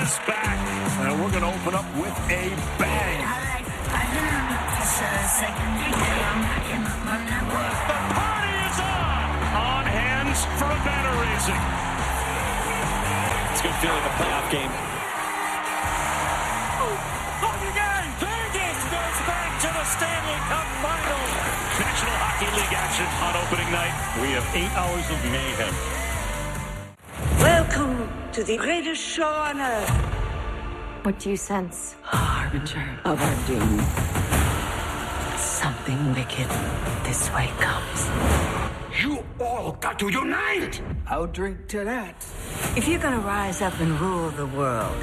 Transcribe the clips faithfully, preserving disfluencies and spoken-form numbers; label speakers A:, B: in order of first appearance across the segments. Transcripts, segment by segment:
A: is back, and we're going to open up with a bang. The party is on! On hands for a banner raising.
B: It's a good feeling, the playoff game.
A: Vegas goes back to the Stanley Cup Finals. National Hockey League action on opening night. We have eight hours of mayhem.
C: Welcome to the greatest show on earth.
D: What do you sense?
C: Harbinger of our doom. Something wicked this way comes.
E: You all got to unite!
C: I'll drink to that. If you're gonna rise up and rule the world,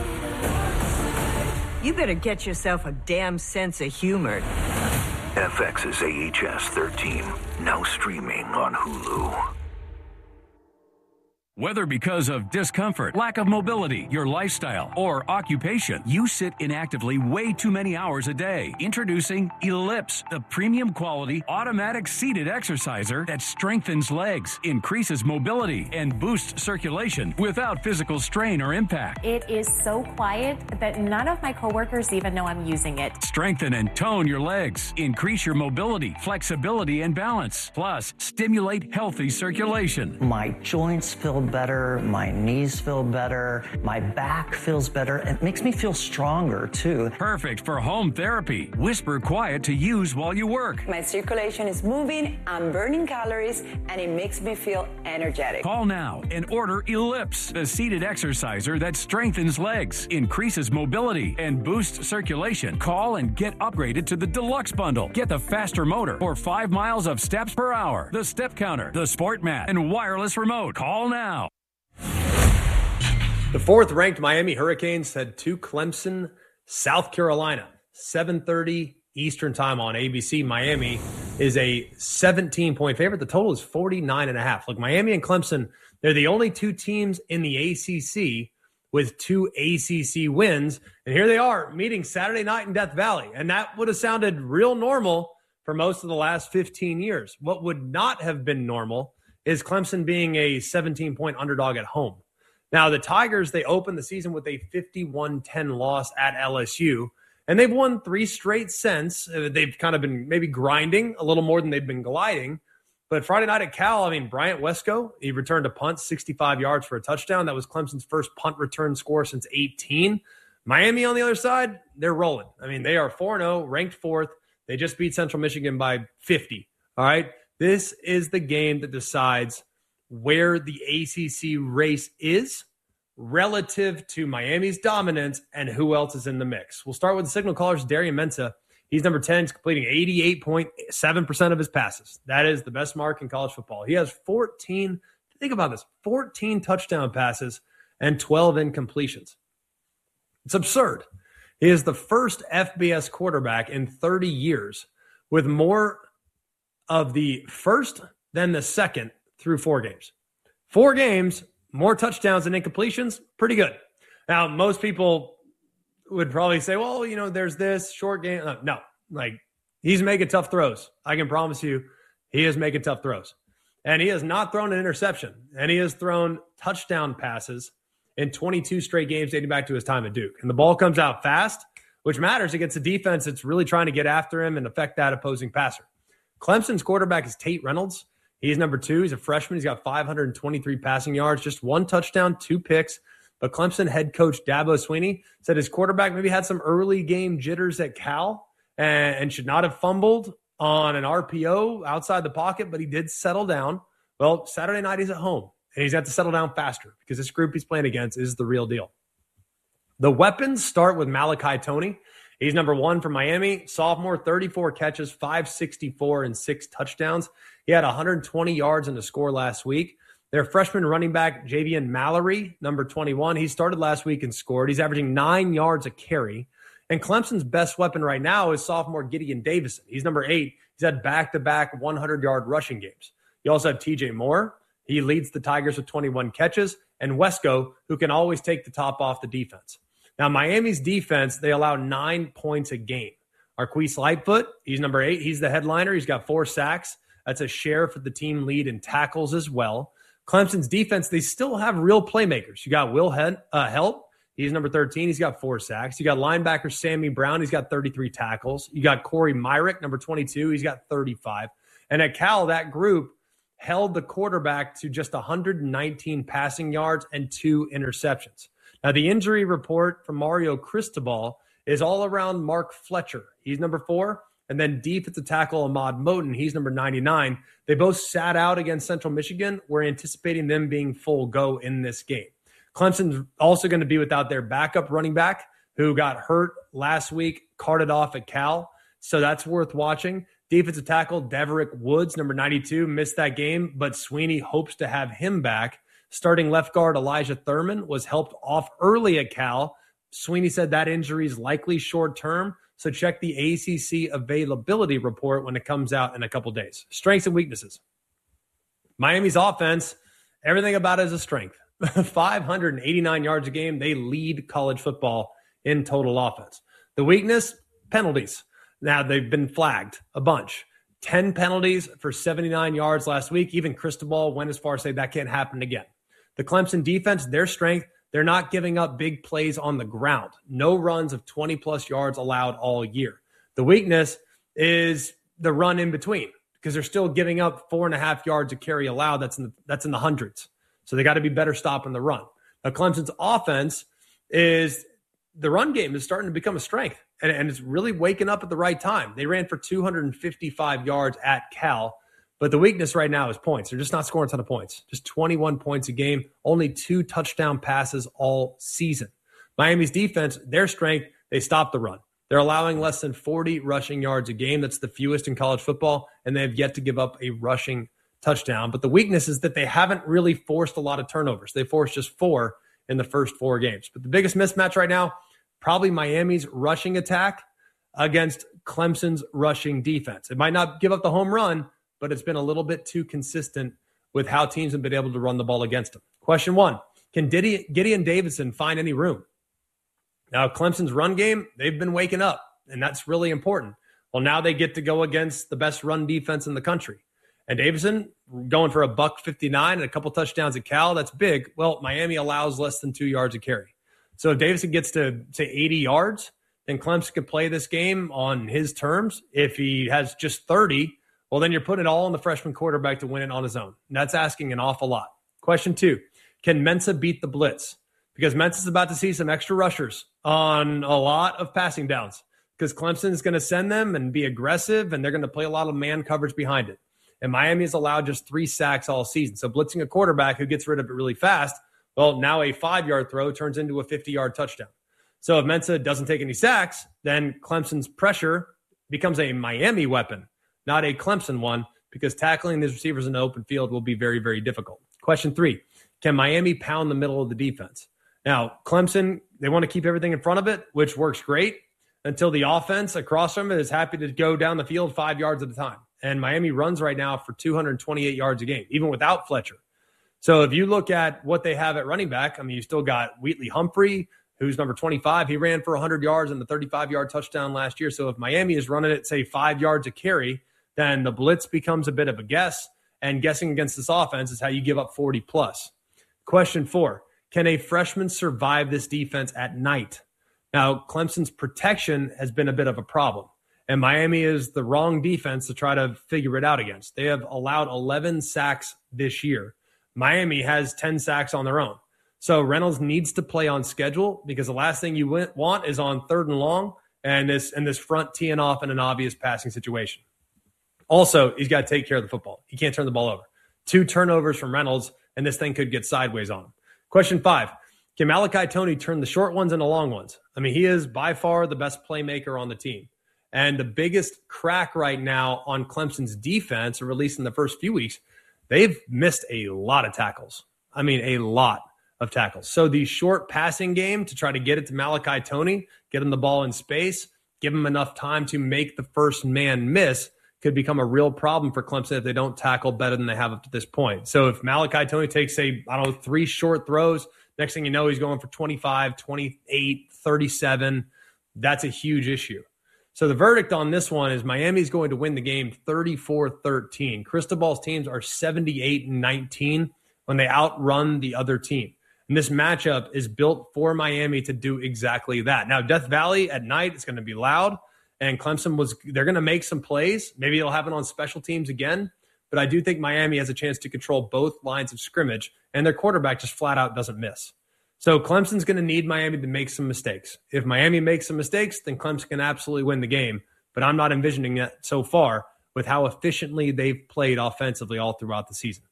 C: you better get yourself a damn sense of humor.
E: F X's A H S thirteen, now streaming on Hulu.
F: Whether because of discomfort, lack of mobility, your lifestyle, or occupation, you sit inactively way too many hours a day. Introducing Ellipse, the premium quality automatic seated exerciser that strengthens legs, increases mobility, and boosts circulation without physical strain or impact.
D: It is so quiet that none of my coworkers even know I'm using it.
F: Strengthen and tone your legs, increase your mobility, flexibility, and balance. Plus, stimulate healthy circulation.
G: My joints feel better, my knees feel better, my back feels better. It makes me feel stronger too.
F: Perfect for home therapy. Whisper quiet to use while you work.
H: My circulation is moving, I'm burning calories, and it makes me feel energetic.
F: Call now and order Ellipse, the seated exerciser that strengthens legs, increases mobility, and boosts circulation. Call and get upgraded to the Deluxe Bundle. Get the faster motor for five miles of steps per hour, the step counter, the sport mat, and wireless remote. Call now.
I: The fourth-ranked Miami Hurricanes head to Clemson, South Carolina, seven thirty Eastern time on A B C. Miami is a seventeen-point favorite. The total is forty-nine and a half. Look, Miami and Clemson, they're the only two teams in the A C C with two A C C wins. And here they are meeting Saturday night in Death Valley. And that would have sounded real normal for most of the last fifteen years. What would not have been normal is Clemson being a seventeen-point underdog at home. Now, the Tigers, they opened the season with a fifty-one ten loss at L S U, and they've won three straight since. They've kind of been maybe grinding a little more than they've been gliding. But Friday night at Cal, I mean, Bryant Wesco, he returned a punt, sixty-five yards for a touchdown. That was Clemson's first punt return score since eighteen. Miami, on the other side, they're rolling. I mean, they are four and oh, ranked fourth. They just beat Central Michigan by fifty, all right? This is the game that decides where the A C C race is relative to Miami's dominance and who else is in the mix. We'll start with the signal callers, Darian Mensah. He's number ten. He's completing eighty-eight point seven percent of his passes. That is the best mark in college football. He has fourteen, think about this, fourteen touchdown passes and twelve incompletions. It's absurd. He is the first F B S quarterback in thirty years with more of the first than the second through four games. Four games, more touchdowns and incompletions, pretty good. Now, most people would probably say, well, you know, there's this short game. No, no, like he's making tough throws. I can promise you he is making tough throws. And he has not thrown an interception. And he has thrown touchdown passes in twenty-two straight games dating back to his time at Duke. And the ball comes out fast, which matters against a defense that's really trying to get after him and affect that opposing passer. Clemson's quarterback is Tate Reynolds. He's number two. He's a freshman. He's got five hundred twenty-three passing yards, just one touchdown, two picks. But Clemson head coach Dabo Swinney said his quarterback maybe had some early game jitters at Cal and, and should not have fumbled on an R P O outside the pocket, but he did settle down. Well, Saturday night he's at home, and he's got to settle down faster because this group he's playing against is the real deal. The weapons start with Malachi Toney. He's number one for Miami, sophomore, thirty-four catches, five sixty-four, and six touchdowns. He had one hundred twenty yards in the score last week. Their freshman running back, Javian Mallory, number twenty-one, he started last week and scored. He's averaging nine yards a carry. And Clemson's best weapon right now is sophomore Gideon Davison. He's number eight. He's had back-to-back hundred-yard rushing games. You also have T J Moore. He leads the Tigers with twenty-one catches. And Wesco, who can always take the top off the defense. Now, Miami's defense, they allow nine points a game. Arquise Lightfoot, he's number eight. He's the headliner. He's got four sacks. That's a share for the team lead in tackles as well. Clemson's defense, they still have real playmakers. You got Will Head, uh, Help. He's number thirteen. He's got four sacks. You got linebacker Sammy Brown. He's got thirty-three tackles. You got Corey Myrick, number twenty-two. He's got thirty-five. And at Cal, that group held the quarterback to just one hundred nineteen passing yards and two interceptions. Now, the injury report from Mario Cristobal is all around Mark Fletcher. He's number four. And then defensive tackle Ahmad Moten, he's number ninety-nine. They both sat out against Central Michigan. We're anticipating them being full go in this game. Clemson's also going to be without their backup running back who got hurt last week, carted off at Cal. So that's worth watching. Defensive tackle Deverick Woods, number ninety-two, missed that game, but Sweeney hopes to have him back. Starting left guard Elijah Thurman was helped off early at Cal. Sweeney said that injury is likely short-term, so check the A C C availability report when it comes out in a couple days. Strengths and weaknesses. Miami's offense, everything about it is a strength. five hundred eighty-nine yards a game. They lead college football in total offense. The weakness, penalties. Now, they've been flagged a bunch. ten penalties for seventy-nine yards last week. Even Cristobal went as far as say that can't happen again. The Clemson defense, their strength, they're not giving up big plays on the ground. No runs of twenty-plus yards allowed all year. The weakness is the run in between because they're still giving up four and a half yards a carry allowed. That's in the, that's in the hundreds. So they got to be better stopping the run. Now, Clemson's offense is the run game is starting to become a strength, and, and it's really waking up at the right time. They ran for two hundred fifty-five yards at Cal, but the weakness right now is points. They're just not scoring a ton of points. Just twenty-one points a game, only two touchdown passes all season. Miami's defense, their strength, they stop the run. They're allowing less than forty rushing yards a game. That's the fewest in college football, and they have yet to give up a rushing touchdown. But the weakness is that they haven't really forced a lot of turnovers. They forced just four in the first four games. But the biggest mismatch right now, probably Miami's rushing attack against Clemson's rushing defense. It might not give up the home run, but it's been a little bit too consistent with how teams have been able to run the ball against them. Question one, can Diddy, Gideon Davidson find any room? Now, Clemson's run game, they've been waking up, and that's really important. Well, now they get to go against the best run defense in the country. And Davidson going for a buck fifty-nine and a couple touchdowns at Cal, that's big. Well, Miami allows less than two yards a carry. So if Davidson gets to, say, eighty yards, then Clemson could play this game on his terms. If he has just thirty, well, then you're putting it all on the freshman quarterback to win it on his own. And that's asking an awful lot. Question two, can Mensa beat the blitz? Because Mensa's about to see some extra rushers on a lot of passing downs because Clemson is going to send them and be aggressive, and they're going to play a lot of man coverage behind it. And Miami has allowed just three sacks all season. So blitzing a quarterback who gets rid of it really fast, well, now a five-yard throw turns into a fifty-yard touchdown. So if Mensa doesn't take any sacks, then Clemson's pressure becomes a Miami weapon, not a Clemson one, because tackling these receivers in the open field will be very, very difficult. Question three, can Miami pound the middle of the defense? Now, Clemson, they want to keep everything in front of it, which works great until the offense across from it is happy to go down the field five yards at a time. And Miami runs right now for two hundred twenty-eight yards a game, even without Fletcher. So if you look at what they have at running back, I mean, you still got Wheatley Humphrey, who's number twenty-five. He ran for one hundred yards and the thirty-five-yard touchdown last year. So if Miami is running it, say, five yards a carry, then the blitz becomes a bit of a guess. And guessing against this offense is how you give up forty plus. Question four, can a freshman survive this defense at night? Now, Clemson's protection has been a bit of a problem. And Miami is the wrong defense to try to figure it out against. They have allowed eleven sacks this year. Miami has ten sacks on their own. So Reynolds needs to play on schedule because the last thing you want is on third and long and this and this front teeing off in an obvious passing situation. Also, he's got to take care of the football. He can't turn the ball over. Two turnovers from Reynolds, and this thing could get sideways on him. Question five, can Malachi Toney turn the short ones into long ones? I mean, he is by far the best playmaker on the team. And the biggest crack right now on Clemson's defense, or at least in the first few weeks, they've missed a lot of tackles. I mean, a lot of tackles. So the short passing game to try to get it to Malachi Toney, get him the ball in space, give him enough time to make the first man miss could become a real problem for Clemson if they don't tackle better than they have up to this point. So if Malachi Toney takes, say, I don't know, three short throws, next thing you know, he's going for twenty-five, twenty-eight, thirty-seven. That's a huge issue. So the verdict on this one is Miami's going to win the game thirty-four thirteen. Cristobal's teams are seventy-eight and nineteen when they outrun the other team. And this matchup is built for Miami to do exactly that. Now, Death Valley at night is going to be loud, and Clemson was they're going to make some plays. Maybe it'll happen on special teams again. But I do think Miami has a chance to control both lines of scrimmage, and their quarterback just flat out doesn't miss. So Clemson's going to need Miami to make some mistakes. If Miami makes some mistakes, then Clemson can absolutely win the game. But I'm not envisioning that so far with how efficiently they've played offensively all throughout the season.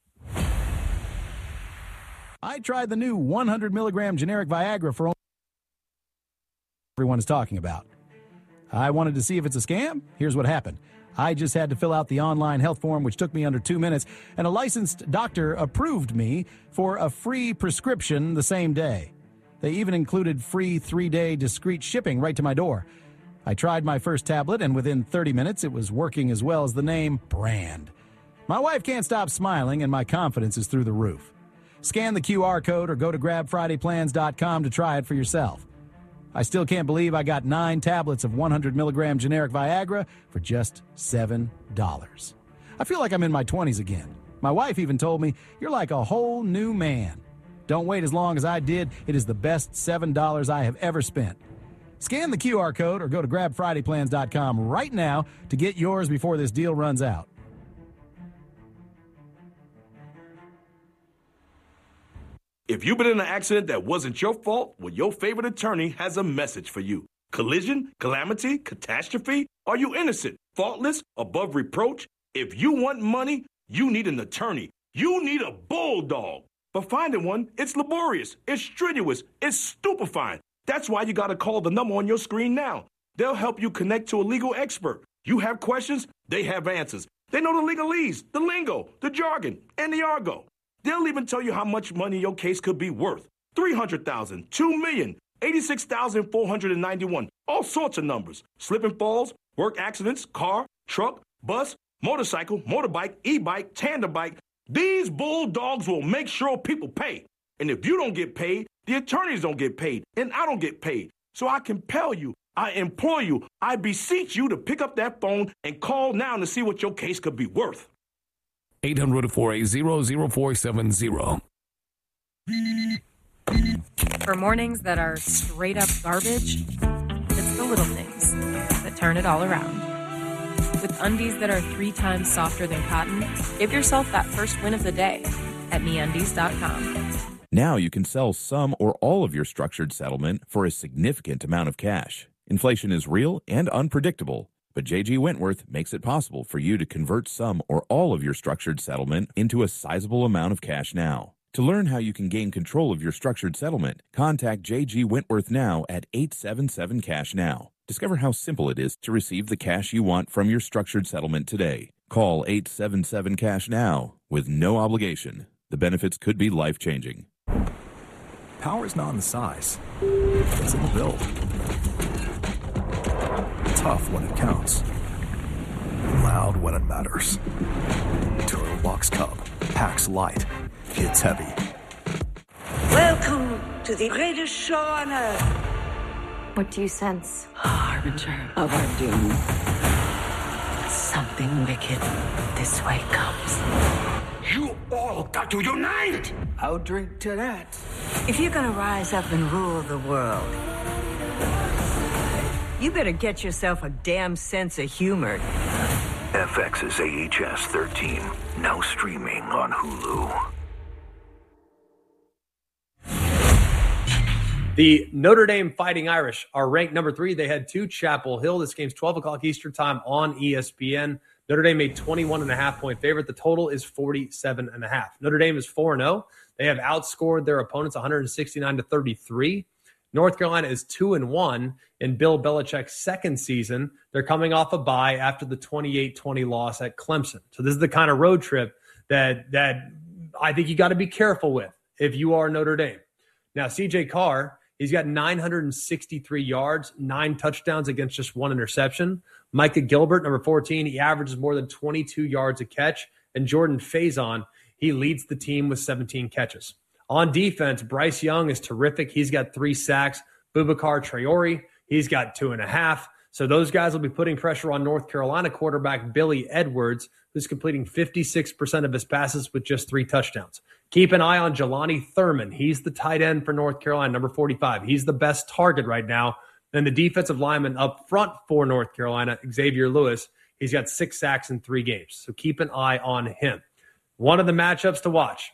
J: I tried the new one hundred milligram generic Viagra for everyone is talking about. I wanted to see if it's a scam. Here's what happened. I just had to fill out the online health form, which took me under two minutes, and a licensed doctor approved me for a free prescription the same day. They even included free three-day discreet shipping right to my door. I tried my first tablet, and within thirty minutes, it was working as well as the name brand. My wife can't stop smiling, and my confidence is through the roof. Scan the Q R code or go to grab friday plans dot com to try it for yourself. I still can't believe I got nine tablets of one hundred milligram generic Viagra for just seven dollars. I feel like I'm in my twenties again. My wife even told me, "You're like a whole new man." Don't wait as long as I did. It is the best seven dollars I have ever spent. Scan the Q R code or go to grab friday plans dot com right now to get yours before this deal runs out.
K: If you've been in an accident that wasn't your fault, well, your favorite attorney has a message for you. Collision, calamity, catastrophe? Are you innocent, faultless, above reproach? If you want money, you need an attorney. You need a bulldog. But finding one, it's laborious, it's strenuous, it's stupefying. That's why you got to call the number on your screen now. They'll help you connect to a legal expert. You have questions, they have answers. They know the legalese, the lingo, the jargon, and the argot. They'll even tell you how much money your case could be worth. three hundred thousand dollars, two million dollars, eighty-six thousand four hundred ninety-one, all sorts of numbers. Slip and falls, work accidents, car, truck, bus, motorcycle, motorbike, e-bike, tandem bike. These bulldogs will make sure people pay. And if you don't get paid, the attorneys don't get paid, and I don't get paid. So I compel you, I implore you, I beseech you to pick up that phone and call now to see what your case could be worth.
L: eight hundred, four eight zero, zero four seven zero.
M: For mornings that are straight up garbage, it's the little things that turn it all around. With undies that are three times softer than cotton, give yourself that first win of the day at me undies dot com.
N: Now you can sell some or all of your structured settlement for a significant amount of cash. Inflation is real and unpredictable, but J G Wentworth makes it possible for you to convert some or all of your structured settlement into a sizable amount of cash now. To learn how you can gain control of your structured settlement, contact J G Wentworth now at eight seven seven cash now. Discover how simple it is to receive the cash you want from your structured settlement today. Call eight seven seven cash now with no obligation. The benefits could be life-changing.
O: Power's not in the size. It's in the build. Tough when it counts. Loud when it matters. Turtle Box Cub. Packs light. Hits heavy.
C: Welcome to the greatest show on earth.
P: What do you sense?
C: A harbinger of our doom. Something wicked this way comes. You all got to unite! I'll drink to that. If you're gonna rise up and rule the world, you better get yourself a damn sense of humor.
E: F X's A H S thirteen, now streaming on Hulu.
I: The Notre Dame Fighting Irish are ranked number three. They head to Chapel Hill. This game's twelve o'clock Eastern time on E S P N. Notre Dame made twenty-one and a half point favorite. The total is forty-seven and a half. Notre Dame is four and oh. They have outscored their opponents one hundred sixty-nine to thirty-three. North Carolina is two and one in Bill Belichick's second season. They're coming off a bye after the twenty-eight twenty loss at Clemson. So this is the kind of road trip that that I think you got to be careful with if you are Notre Dame. Now, C J Carr, he's got nine hundred sixty-three yards, nine touchdowns against just one interception. Micah Gilbert, number fourteen, he averages more than twenty-two yards a catch. And Jordan Faison, he leads the team with seventeen catches. On defense, Bryce Young is terrific. He's got three sacks. Boubacar Traore, he's got two and a half. So those guys will be putting pressure on North Carolina quarterback Billy Edwards, who's completing fifty-six percent of his passes with just three touchdowns. Keep an eye on Jelani Thurman. He's the tight end for North Carolina, number forty-five. He's the best target right now. Then the defensive lineman up front for North Carolina, Xavier Lewis, he's got six sacks in three games. So keep an eye on him. One of the matchups to watch,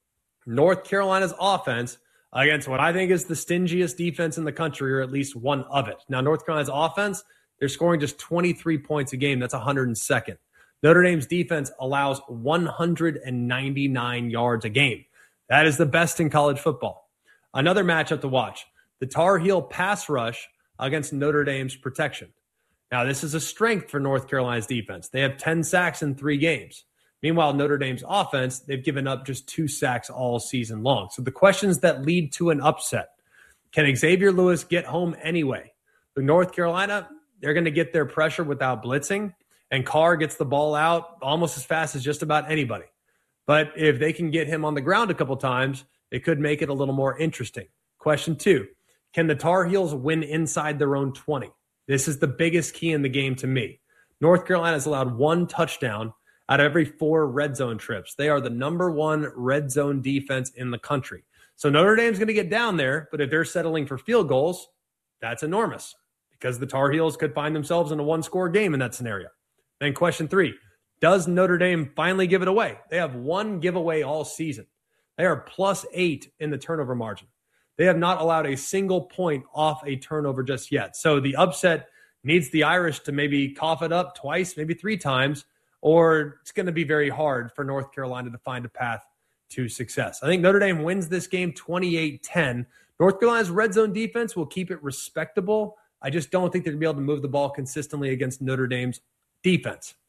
I: North Carolina's offense against what I think is the stingiest defense in the country, or at least one of it. Now, North Carolina's offense, they're scoring just twenty-three points a game. That's one hundred second. Notre Dame's defense allows one hundred ninety-nine yards a game. That is the best in college football. Another matchup to watch, the Tar Heel pass rush against Notre Dame's protection. Now, this is a strength for North Carolina's defense. They have ten sacks in three games. Meanwhile, Notre Dame's offense, they've given up just two sacks all season long. So the questions that lead to an upset, can Xavier Lewis get home anyway? The North Carolina, they're going to get their pressure without blitzing, and Carr gets the ball out almost as fast as just about anybody. But if they can get him on the ground a couple times, it could make it a little more interesting. Question two, can the Tar Heels win inside their own twenty? This is the biggest key in the game to me. North Carolina has allowed one touchdown out of every four red zone trips. They are the number one red zone defense in the country. So Notre Dame's going to get down there, but if they're settling for field goals, that's enormous because the Tar Heels could find themselves in a one-score game in that scenario. Then question three, does Notre Dame finally give it away? They have one giveaway all season. They are plus eight in the turnover margin. They have not allowed a single point off a turnover just yet. So the upset needs the Irish to maybe cough it up twice, maybe three times, or it's going to be very hard for North Carolina to find a path to success. I think Notre Dame wins this game twenty-eight ten. North Carolina's red zone defense will keep it respectable. I just don't think they're going to be able to move the ball consistently against Notre Dame's defense.